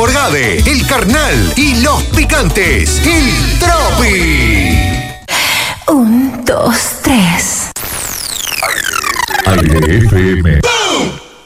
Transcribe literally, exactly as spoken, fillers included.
Morgade, El Carnal y Los Picantes, El Tropi. Un, dos, tres. Aire F M.